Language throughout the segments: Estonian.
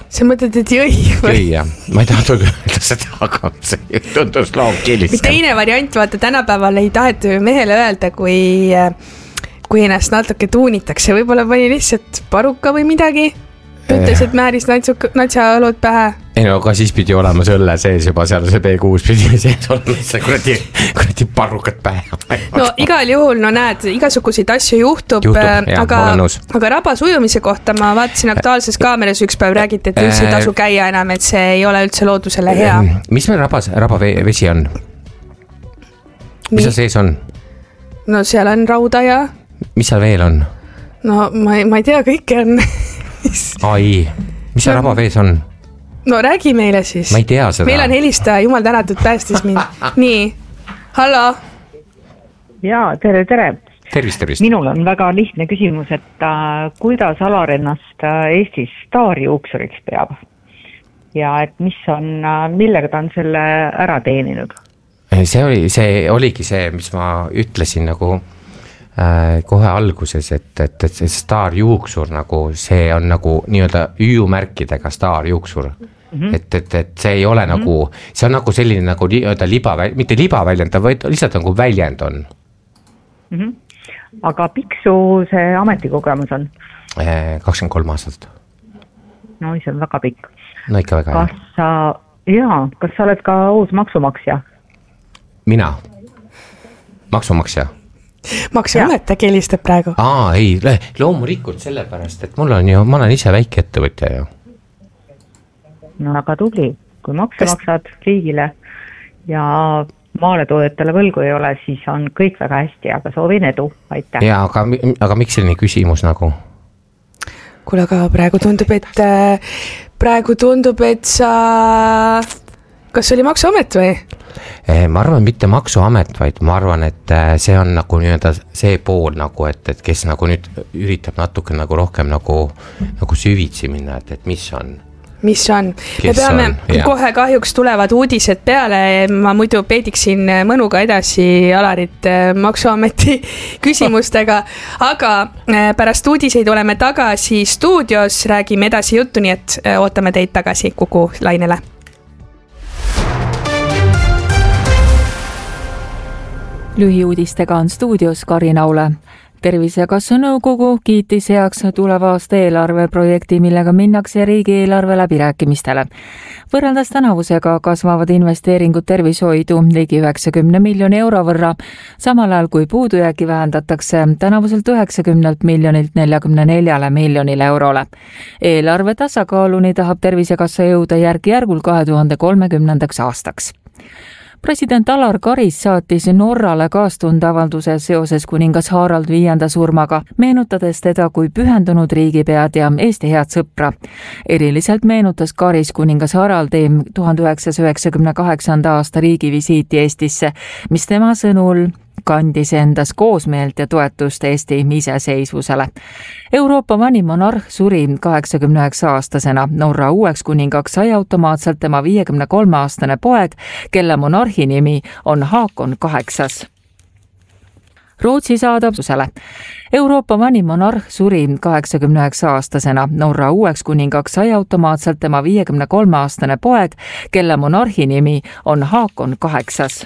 sa mõtled, et jõi või? Jõi, jah. Ma ei tahtnud öelda seda, aga see tundus loomkilisem. Teine variant, vaata, tänapäeval ei taheta mehele öelda, kui ennast natuke tuunitakse. Võib-olla pani lihtsalt paruka või midagi. Ütles, et määris natsaõlud pähe. Ei no, aga siis pidi olema see õlle sees juba seal, see B6 pidi sees olema, see kuradi parrukat pähe. No igal juhul, no näed, igasuguseid asju juhtub aga rabas ujumise kohta ma vaatasin Aktuaalses Kaameras üks päev räägiti, et üldse ei tasu käia enam, et see ei ole üldse loodusele hea. Mis meil rabavesi on? Mis seal sees on? No seal on rauda ja... Mis seal veel on? No ma ei tea, kõike on... Ai, mis see rabavees on? No räägi meile siis. Ma ei tea seda. Meil on helistaja, jumal tänatud, päästis mind. Nii, hallo. Jaa, tere. Tervist. Minul on väga lihtne küsimus, et kuidas Alar ennast Eestis staarjuuksuriks peab? Ja et millega ta on selle ära teeninud? See oligi see, mis ma ütlesin nagu... kohe alguses, et see staarjuuksur nagu, see on nagu nii-öelda üümärkidega staarjuuksur. Et see ei ole nagu, see on nagu selline nagu nii-öelda mitte libaväljend, vaid lihtsalt nagu väljend on. Aga piksu see ametikogemus on? 23 aastat. No see on väga pikk. No ikka väga. Kas sa oled ka uus maksumaksja? Mina? Maksumaksja? Maksuamet äkki helistab praegu? Ei, loomulikult sellepärast, et ma olen ise väike ettevõtja ju. No väga tubli, kui makse maksad riigile ja maaletoodetele võlgu ei ole, siis on kõik väga hästi, aga soovin edu, aitäh. Ja, aga miks selline küsimus nagu? Kuule, aga praegu tundub, et sa... Kas oli Maksuamet või? Ma arvan, mitte Maksuamet, vaid ma arvan, et see on nagu nii-öelda see pool nagu, et kes nagu nüüd üritab natuke nagu rohkem nagu süvitsi minna, et mis on. Mis on? Me peame kohe kahjuks tulevad uudised peale, ma muidu peediksin mõnuga edasi Alarit Maksuameti küsimustega, aga pärast uudiseid oleme tagasi stuudios, räägime edasi juttu, nii et ootame teid tagasi Kuku lainele. Lühiuudistega on stuudios Karin Aule. Tervisekassa nõukogu kiitis heaks tuleva aasta eelarveprojekti, millega minnakse riigieelarve läbirääkimistele. Võrreldes tänavusega kasvavad investeeringud tervishoidu ligi 90 miljoni euro võrra, samal ajal kui puudujääki vähendatakse tänavuselt 90 miljonilt 44 miljonile eurole. Eelarve tasakaaluni tahab Tervisekassa jõuda järk-järgul 2030. aastaks. President Alar Karis saatis Norrale kaastundeavalduse seoses kuningas Harald V surmaga, meenutades teda kui pühendunud riigipead ja Eesti head sõpra. Eriliselt meenutas Karis kuningas Haraldi 1998. aasta riigivisiiti Eestisse, mis tema sõnul kandis endas koosmeelt ja toetust Eesti iseseisvusele. Euroopa vanim monarh suri 89-aastasena. Norra uueks kuningaks sai automaatselt tema 53-aastane poeg, kelle monarhi nimi on Haakon 8. Rootsi saadab susele. Euroopa vanim monarh suri 89-aastasena. Norra uueks kuningaks sai automaatselt tema 53-aastane poeg, kelle monarhi nimi on Haakon 8.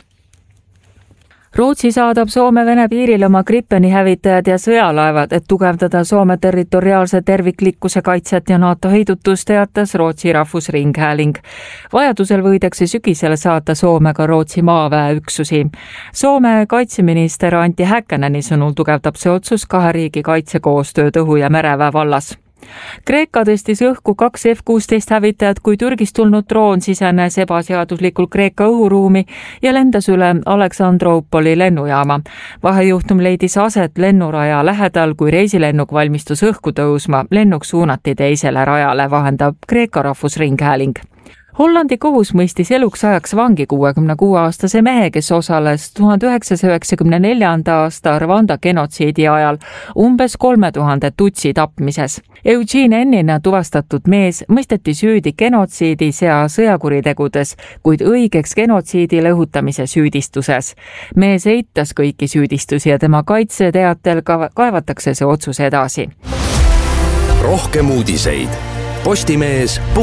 Rootsi saadab Soome-Vene piiril oma Gripeni hävitajad ja sõjalaevad, et tugevdada Soome territoriaalse terviklikkuse kaitset ja NATO heidutust, teatas Rootsi rahvusringhääling. Vajadusel võidakse sügisel saata Soome ka Rootsi maaväeüksusi. Soome kaitseminister Antti Häkkäneni sõnul tugevdab see otsus kahe riigi kaitsekoostööd õhu- ja mereväe vallas. Kreeka tõstis õhku 2 F-16 hävitajat, kui Türgist tulnud droon sisenes ebaseaduslikult Kreeka õhuruumi ja lendas üle Aleksandroupoli lennujaama. Vahejuhtum leidis aset lennuraja lähedal, kui reisilennuk valmistus õhku tõusma. Lennuk suunati teisele rajale, vahendab Kreeka rahvusringhääling. Hollandi kohus mõistis eluks ajaks vangi 66-aastase mehe, kes osales 1994. aasta Rwanda genotsiidi ajal umbes 3000 tutsi tapmises. Eugene Ennina tuvastatud mees mõisteti süüdi genotsiidis ja sõjakuritegudes, kuid õigeks genotsiidile õhutamise süüdistuses. Mees eitas kõiki süüdistusi ja tema kaitseteatel kaevatakse see otsus edasi. Rohkem uudiseid. Postimees.